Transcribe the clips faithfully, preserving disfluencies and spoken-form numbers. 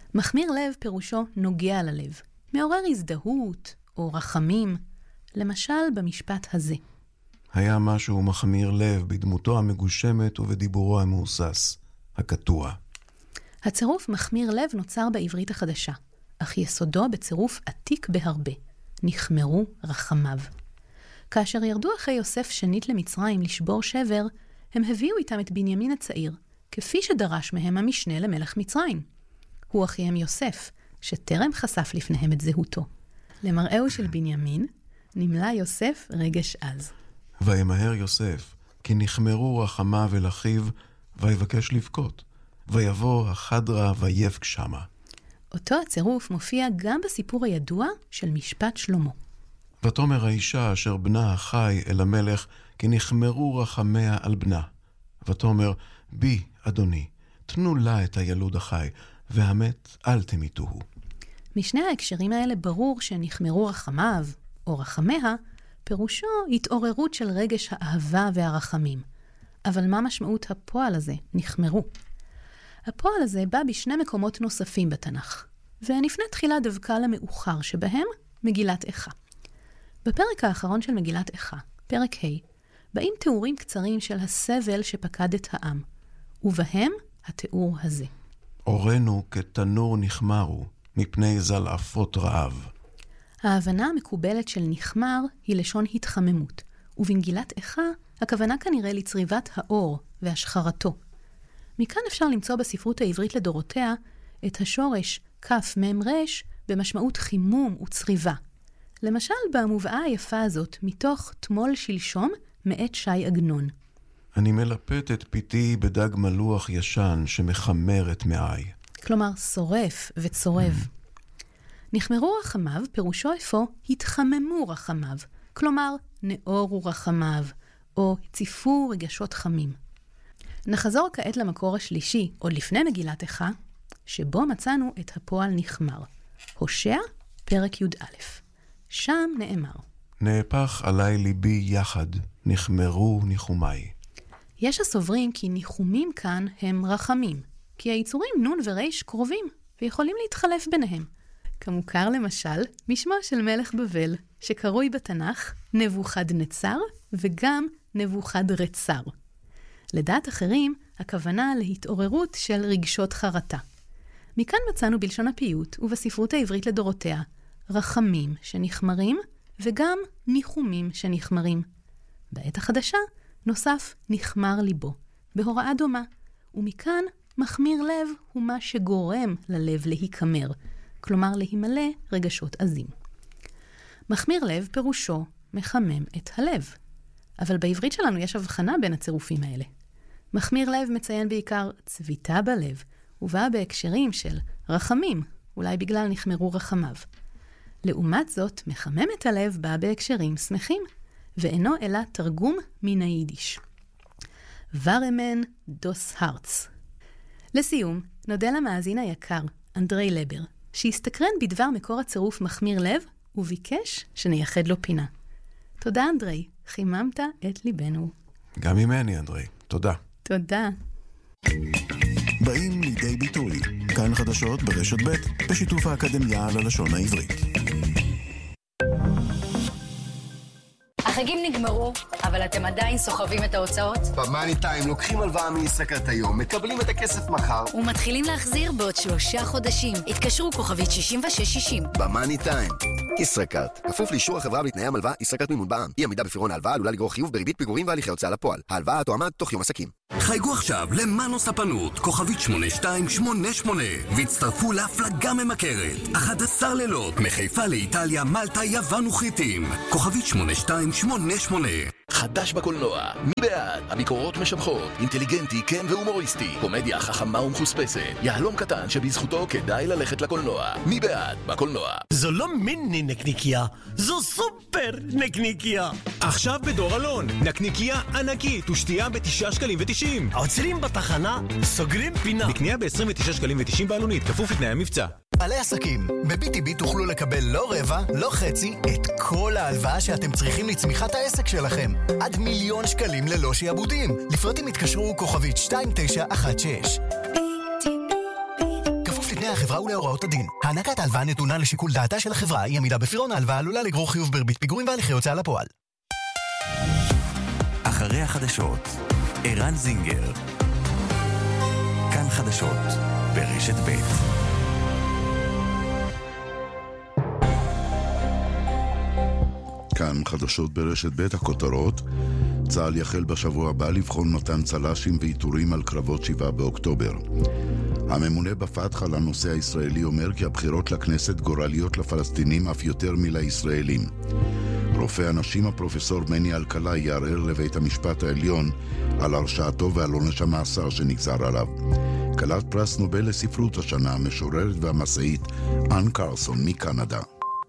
מחמיר לב פירושו נוגע ללב, מעורר הזדהות או רחמים, למשל במשפט הזה. היה משהו מחמיר לב בדמותו המגושמת ובדיבורו המאוסס, הקטוע. הצירוף מחמיר לב נוצר בעברית החדשה, אך יסודו בצירוף עתיק בהרבה, נחמרו רחמיו. כאשר ירדו אחרי יוסף שנית למצרים לשבור שבר, הם הביאו איתם את בנימין הצעיר, כפי שדרש מהם המשנה למלך מצרים. הוא אחיהם יוסף, שטרם חשף לפניהם את זהותו. למראהו של בנימין, נמלא יוסף רגש עז. וימהר יוסף, כי נחמרו רחמיו אל אחיו, ויבקש לבכות. ויבוא החדרה ויבק שמה. אותו הצירוף מופיע גם בסיפור הידוע של משפט שלמה. ותאמר האישה אשר בנה החי אל המלך, כי נחמרו רחמיה על בנה. ותאמר, בי, אדוני, תנו לה את הילוד החי, והמת אל תמיתוהו. משני ההקשרים האלה ברור שנחמרו רחמיו, או רחמיה, פירושו התעוררות של רגש האהבה והרחמים. אבל מה משמעות הפועל הזה, נחמרו? הפועל הזה בא בשני מקומות נוספים בתנ"ך, ונפנה תחילה דווקא למאוחר שבהם מגילת איכה. בפרק האחרון של מגילת איכה, פרק ה', באים תיאורים קצרים של הסבל שפקד את העם, ובהם התיאור הזה. אורנו כתנור נחמרו, מפני זלעפות רעב. ההבנה המקובלת של נחמר היא לשון התחממות, ובמגילת איכה הכוונה כנראה לצריבת האור והשחרתו. מכאן אפשר למצוא בספרות העברית לדורותיה את השורש כף מם רש במשמעות חימום וצריבה. למשל במובאה היפה הזאת מתוך תמול שלשום מאת שי עגנון. אני מלפת את פיתי בדג מלוח ישן שמחמר את מעי. כלומר שורף וצורב. נחמרו רחמיו פירושו אפוא התחממו רחמיו, כלומר נאורו רחמיו, או ציפו רגשות חמים. נחזור כעת למקור השלישי, עוד לפני מגילת איכה, שבו מצאנו את הפועל נחמר. הושע, פרק י"א. שם נאמר. נהפך עלי ליבי יחד, נחמרו ניחומי. יש הסוברים כי ניחומים כאן הם רחמים, כי היצורים נון ורש קרובים, ויכולים להתחלף ביניהם. כמוכר למשל, משמו של מלך בבל, שקרוי בתנ"ך נבוכדנצר וגם נבוכדרצר. לדעת אחרים, הכוונה להתעוררות של רגשות חרטה. מכאן מצאנו בלשון הפיוט ובספרות העברית לדורותיה, רחמים שנחמרים וגם ניחומים שנחמרים. בעת החדשה נוסף נחמר ליבו, בהוראה דומה, ומכאן מחמיר לב הוא מה שגורם ללב להיכמר, כלומר להימלא רגשות עזים. מחמיר לב פירושו מחמם את הלב, אבל בעברית שלנו יש הבחנה בין הצירופים האלה. מחמיר לב מציין בעיקר צביטה בלב, ובא בהקשרים של רחמים, אולי בגלל נחמרו רחמיו. לעומת זאת, מחמם את הלב בא בהקשרים שמחים, ואינו אלא תרגום מן היידיש. ורמן דוס הרץ. לסיום, נודה למאזין היקר, אנדרי לבר, שהסתקרן בדבר מקור הצירוף מחמיר לב, וביקש שנייחד לו פינה. תודה אנדרי, חיממת את ליבנו. גם ממני אנדרי, תודה. תודה. באים לידי ביטוי, כאן חדשות ברשת ב' בשיתוף האקדמיה ללשון העברית. החגים נגמרו, אבל אתם עדיין סוחבים את ההוצאות? במאני טיים לוקחים הלוואה מישראכרט היום, מקבלים את הכסף מחר ומתחילים להחזיר בעוד שלושה חודשים. התקשרו כוכבית שישים ושש שישים. במאני טיים. ישראכרט, כפוף לאישור החברה בתנאי המלוואה, ישראכרט מימון בע"מ. אי עמידה בפירעון ההלוואה עלולה לגרור חיוב בריבית פיגורים והליכי הוצאה לפועל. ההלוואה תועמד תוך יום עסקים. חייגו עכשיו למאנו ספנות, כוכבית שמונה שתיים שמונה שמונה, והצטרפו להפלגה ממכרת. אחד עשר לילות, מחיפה לאיטליה, מלטה, יוון וחיטים. כוכבית שמונה שתיים שמונה שמונה. חדש בקולנוע, מי בעד? הביקורות משבחות, אינטליגנטי, כן והומוריסטי, קומדיה חכמה ומחוספסת, יהלום קטן שבזכותו כדאי ללכת לקולנוע. מי בעד? בקולנוע. זו לא מיני נקניקיה, זו סופר נקניקיה. עכשיו בדור אלון, נקניקיה ענקית ושתייה בתשעה שקלים ותשעים. עוצרים בתחנה, סוגרים פינה. בקנייה ב-עשרים ותשעה שקלים ותשעים בעלונית, כפוף לתנאי המבצע. בעלי עסקים, ב-בי טי בי תוכלו לקבל לא רבע, לא חצי, את כל ההלוואה שאתם צריכים לצמיחת העסק שלכם. עד מיליון שקלים ללא שיעבודים. לפרטים התקשרו כוכבית שתיים תשע אחת שש. כפוף לתנאי החברה ולהוראות הדין. הענקת ההלוואה נתונה לשיקול דעתה של החברה. אי עמידה בפירעון ההלוואה עלולה לגרור חיוב בריבית פיגורים והליכי הוצאה לפועל. אחרי החדשות, ערן זינגר. כאן חדשות, ברשת ב'. כאן חדשות ברשת ב', הכותרות. צה"ל יחל בשבוע הבא לבחון מתן צל"שים ואיתורים על קרבות שבעה באוקטובר. הממונה בפתח על הנושא הישראלי אומר כי הבחירות לכנסת גורליות לפלסטינים אף יותר מלישראלים. רופא הנשים הפרופסור מני אלקלעי יערער לבית המשפט העליון על הרשעתו ועל עונש המאסר שנגזר עליו. כלת פרס נובל לספרות השנה, המשוררת והמסעית אן קרסון מקנדה.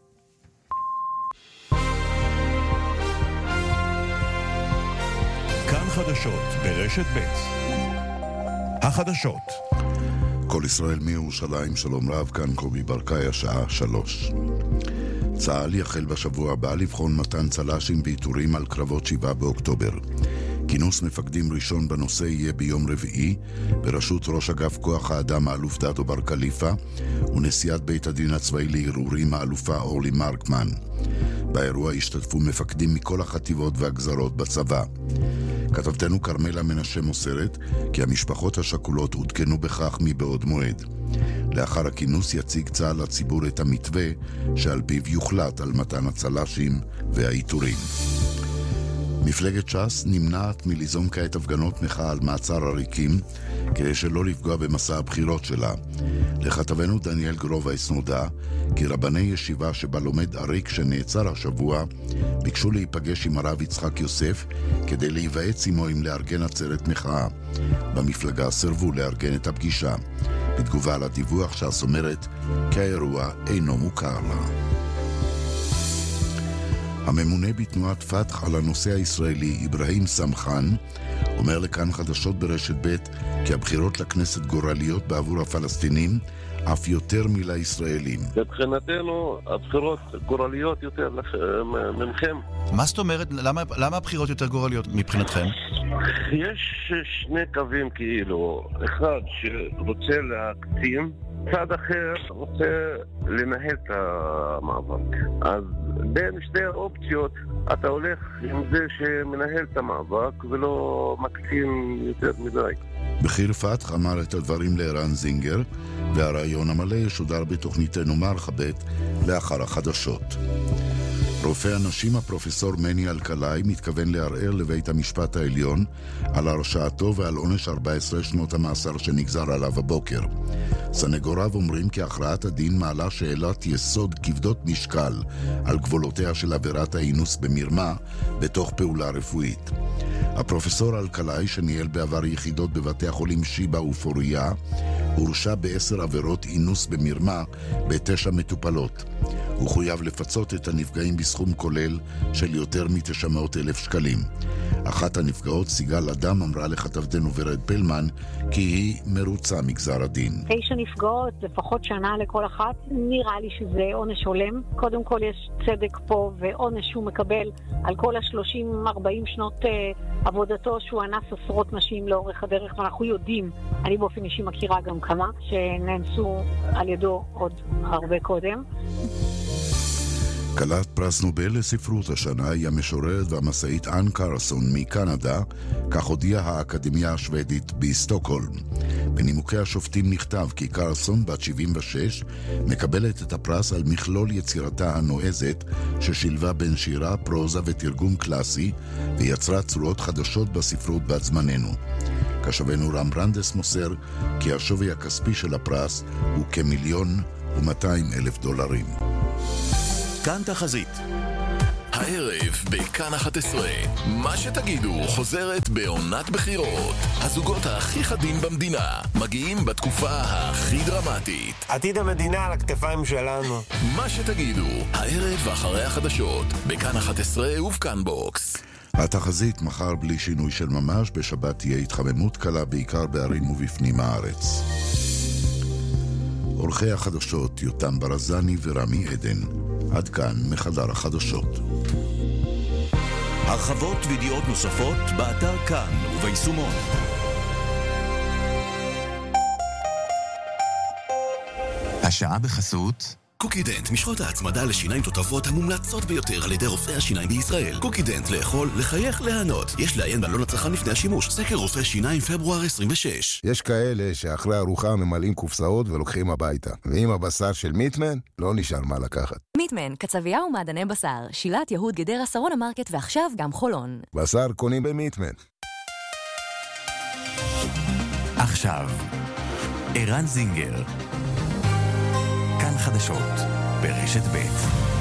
כאן חדשות ברשת ב'. החדשות. כל ישראל מירושלים, שלום רב, כאן קובי ברקאי, השעה שלוש. צה"ל יחל בשבוע הבא לבחון מתן צל"שים ואיתורים על קרבות שבעה באוקטובר. כינוס מפקדים ראשון בנושא יהיה ביום רביעי, בראשות ראש אגף כוח האדם האלוף דדו בר קליפה ונשיאת בית הדין הצבאי לערעורים האלופה אורלי מרקמן. באירוע השתתפו מפקדים מכל החטיבות והגזרות בצבא. כתבתנו קרמלה מנשה מוסרת כי המשפחות השכולות עודכנו בכך מבעוד מועד. לאחר הכינוס יציג צה"ל לציבור את המתווה שעל פיו יוחלט על מתן הצל"שים והאיתורים. מפלגת ש"ס נמנעת מליזום כעת הפגנות מחאה על מעצר עריקים כדי שלא לפגוע במסע הבחירות שלה. לכתבנו דניאל גרובייס נודע כי רבני ישיבה שבה לומד עריק שנעצר השבוע ביקשו להיפגש עם הרב יצחק יוסף כדי להיוועץ עמו אם לארגן עצרת מחאה. במפלגה סרבו לארגן את הפגישה. בתגובה על הדיווח ש"ס אומרת כי האירוע אינו מוכר לה. הממונה בתנועת פתח על הנושא הישראלי, אברהים סמחן, אומר לכאן חדשות ברשת ב' כי הבחירות לכנסת גורליות בעבור הפלסטינים אף יותר מלישראלים. מבחינתנו הבחירות גורליות יותר ממכם. מה זאת אומרת? למה, למה הבחירות יותר גורליות מבחינתכם? יש שני קווים כאילו, אחד שרוצה להקטין, צד אחר רוצה לנהל את המאבק. אז בין שתי האופציות אתה הולך עם זה שמנהל את המאבק ולא מקטין יותר מדי. בחיר פתח אמר את הדברים לערן זינגר, והרעיון המלא ישודר בתוכניתנו מרחבת לאחר החדשות. רופא הנשים הפרופסור מני אלקלעי מתכוון לערער לבית המשפט העליון על הרשעתו ועל עונש ארבע עשרה שנות המאסר שנגזר עליו הבוקר. סנגוריו אומרים כי הכרעת הדין מעלה שאלת יסוד כבדות משקל על גבולותיה של עבירת האינוס במרמה בתוך פעולה רפואית. הפרופסור אלקלעי, שניהל בעבר יחידות בבתי החולים שיבא ופוריה, הורשע בעשר עבירות אינוס במרמה בתשע מטופלות. הוא חויב לפצות את הנפגעים בסכום כולל של יותר מתשע מאות אלף שקלים. אחת הנפגעות, סיגל אדם, אמרה לכתבתנו ורד פלמן כי היא מרוצה מגזר הדין. תשע נפגעות, לפחות שנה לכל אחת, נראה לי שזה עונש הולם. קודם כל יש צדק פה ועונש שהוא מקבל על כל ה-שלושים ארבעים שנות uh, עבודתו שהוא אנס עשרות נשים לאורך הדרך, ואנחנו יודעים, אני באופן אישי מכירה גם כמה, שנאנסו על ידו עוד הרבה קודם. כלת פרס נובל לספרות השנה היא המשוררת והמסעית אן קרסון מקנדה, כך הודיעה האקדמיה השוודית בסטוקהולם. בנימוקי השופטים נכתב כי קרסון, בת שבעים ושש, מקבלת את הפרס על מכלול יצירתה הנועזת ששילבה בין שירה, פרוזה ותרגום קלאסי, ויצרה צורות חדשות בספרות בת זמננו. כשבנו רם ברנדס מוסר כי השווי הכספי של הפרס הוא כמיליון ומאתיים אלף דולרים. כאן תחזית. הערב בכאן אחת עשרה, מה שתגידו חוזרת בעונת בחירות. הזוגות הכי חדים במדינה מגיעים בתקופה הכי דרמטית. עתיד המדינה על הכתפיים שלנו. מה שתגידו, הערב אחרי החדשות, בכאן אחת עשרה ובכאן בוקס. התחזית: מחר בלי שינוי של ממש, בשבת תהיה התחממות קלה בעיקר בערים ובפנים הארץ. עורכי החדשות יותם ברזני ורמי עדן. עד כאן מחדר החדשות. הרחבות וידיעות נוספות באתר כאן וביישומון. השעה בחסות קוקידנט, משחות ההצמדה לשיניים תותבות המומלצות ביותר על ידי רופאי השיניים בישראל. קוקידנט, לאכול, לחייך, להנות. יש לעיין בעלון הצרכן לפני השימוש. סקר רופאי שיניים פברואר עשרים ושש. יש כאלה שאחרי ארוחה ממלאים קופסאות ולוקחים הביתה. ועם הבשר של מיטמן, לא נשאר מה לקחת. מיטמן, קצבייה ומעדני בשר. שילת יהוד גדרה שרון המרקט ועכשיו גם חולון. בשר קונים במיטמן. עכשיו, ערן זינגר. כאן חדשות ברשת ב'.